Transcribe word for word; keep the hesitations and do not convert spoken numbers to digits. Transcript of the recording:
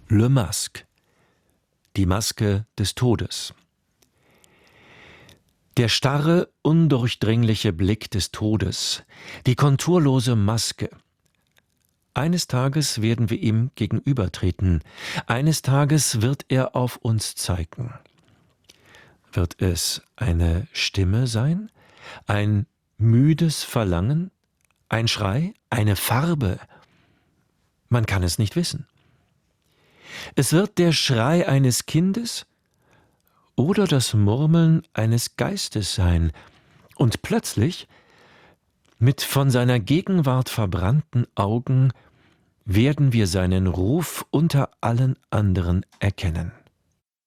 Le Masque, die Maske des Todes. Der starre, undurchdringliche Blick des Todes, die konturlose Maske. Eines Tages werden wir ihm gegenübertreten, eines Tages wird er auf uns zeigen. Wird es eine Stimme sein, ein müdes Verlangen, ein Schrei, eine Farbe? Man kann es nicht wissen. Es wird der Schrei eines Kindes oder das Murmeln eines Geistes sein, und plötzlich, mit von seiner Gegenwart verbrannten Augen, werden wir seinen Ruf unter allen anderen erkennen.